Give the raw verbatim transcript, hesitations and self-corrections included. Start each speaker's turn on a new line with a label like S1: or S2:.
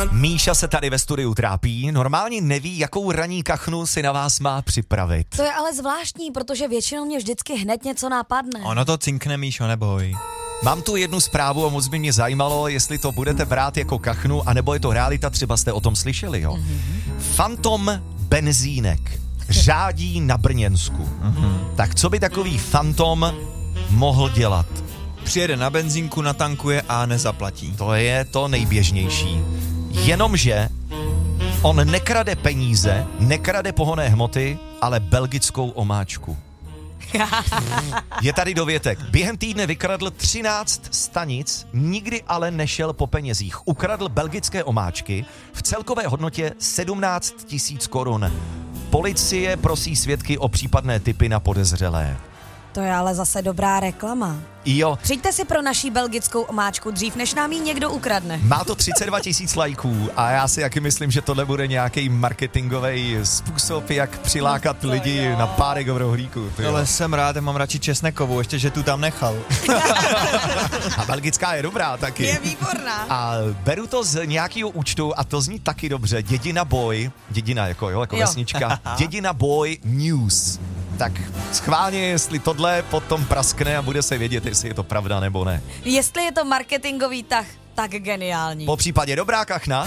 S1: Míša se tady ve studiu trápí, normálně neví, jakou ranní kachnu si na vás má připravit.
S2: To je ale zvláštní, protože většinou mě vždycky hned něco napadne.
S3: Ono to cinkne, Míšo, neboj.
S1: Mám tu jednu zprávu a moc by mě zajímalo, jestli to budete brát jako kachnu, anebo je to realita, třeba jste o tom slyšeli, jo? Mm-hmm. Fantom benzínek řádí na Brněnsku. Mm-hmm. Tak co by takový fantom mohl dělat?
S3: Přijede na benzínku, natankuje a nezaplatí.
S1: To je to nejběžnější. Jenomže on nekrade peníze, nekrade pohonné hmoty, ale belgickou omáčku. Je tady dovětek. Během týdne vykradl třináct stanic, nikdy ale nešel po penězích. Ukradl belgické omáčky v celkové hodnotě sedmnáct tisíc korun. Policie prosí svědky o případné tipy na podezřelé.
S2: To je ale zase dobrá reklama.
S1: Jo.
S2: Přijďte si pro naší belgickou omáčku dřív, než nám ji někdo ukradne.
S1: Má to třicet dva tisíc lajků a já si taky myslím, že tohle bude nějaký marketingový způsob, jak přilákat no lidi jo. na párek v rohlíku.
S3: Ale jsem rád, já mám radši česnekovou, ještě, že tu tam nechal.
S1: A belgická je dobrá taky.
S2: Je výborná.
S1: A beru to z nějakého účtu a to zní taky dobře. Dědina Boy, dědina jako, jo, jako jo. vesnička. Dědina Boy News. Tak schválně, jestli tohle potom praskne a bude se vědět, jestli je to pravda nebo ne.
S2: Jestli je to marketingový tah, tak geniální.
S1: Po případě dobrá kachna.